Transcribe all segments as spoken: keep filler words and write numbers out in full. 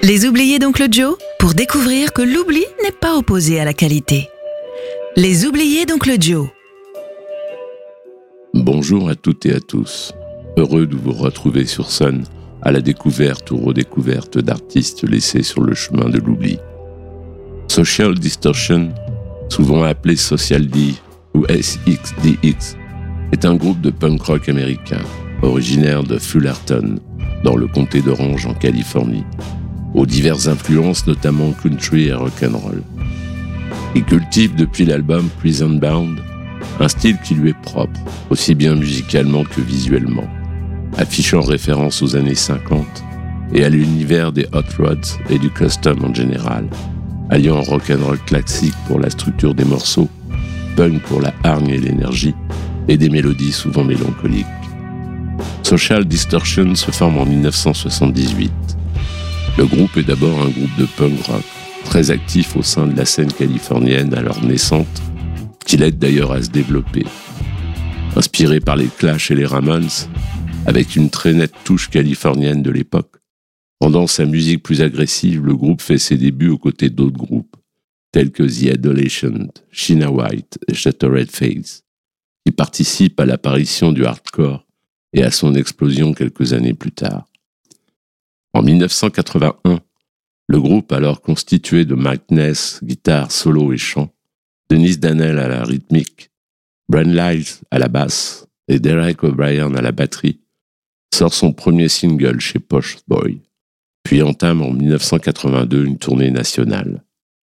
Les oubliés d'Oncle Joe, pour découvrir que l'oubli n'est pas opposé à la qualité. Les oubliés d'Oncle Joe. Bonjour à toutes et à tous. Heureux de vous retrouver sur Sun à la découverte ou redécouverte d'artistes laissés sur le chemin de l'oubli. Social Distortion, souvent appelé Social D ou S X D X, est un groupe de punk rock américain, originaire de Fullerton, dans le comté d'Orange en Californie, aux diverses influences notamment country et rock'n'roll. Il cultive depuis l'album Prison Bound un style qui lui est propre, aussi bien musicalement que visuellement, affichant référence aux années cinquante et à l'univers des hot rods et du custom en général, alliant rock'n'roll classique pour la structure des morceaux, punk pour la hargne et l'énergie, et des mélodies souvent mélancoliques. Social Distortion se forme en dix-neuf cent soixante-dix-huit. Le groupe est d'abord un groupe de punk rock, très actif au sein de la scène californienne alors naissante, qui l'aide d'ailleurs à se développer. Inspiré par les Clash et les Ramones, avec une très nette touche californienne de l'époque, rendant sa musique plus agressive, le groupe fait ses débuts aux côtés d'autres groupes, tels que The Adolescents, Sheena White et Shattered Face, qui participent à l'apparition du hardcore et à son explosion quelques années plus tard. En dix-neuf cent quatre-vingt-un, le groupe, alors constitué de Mike Ness, guitare, solo et chant, Dennis Danell à la rythmique, Brent Lyles à la basse et Derek O'Brien à la batterie, sort son premier single chez Posh Boy, puis entame en dix-neuf cent quatre-vingt-deux une tournée nationale.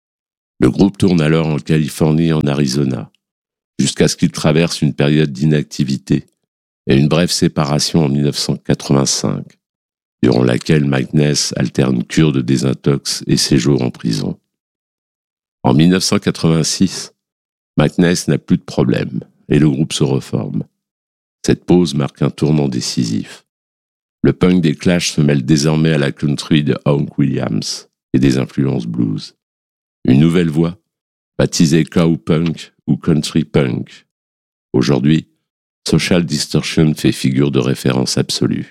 Le groupe tourne alors en Californie et en Arizona, jusqu'à ce qu'il traverse une période d'inactivité et une brève séparation en dix-neuf cent quatre-vingt-cinq, durant laquelle Mike Ness alterne cure de désintox et séjour en prison. En dix-neuf cent quatre-vingt-six, Mike Ness n'a plus de problème et le groupe se reforme. Cette pause marque un tournant décisif. Le punk des Clash se mêle désormais à la country de Hank Williams et des influences blues. Une nouvelle voie, baptisée cowpunk ou country punk. Aujourd'hui, Social Distortion fait figure de référence absolue.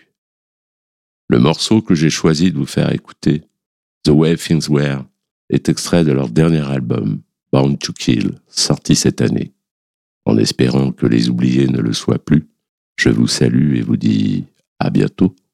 Le morceau que j'ai choisi de vous faire écouter, The Way Things Were, est extrait de leur dernier album, Bound to Kill, sorti cette année. En espérant que les oubliés ne le soient plus, je vous salue et vous dis à bientôt.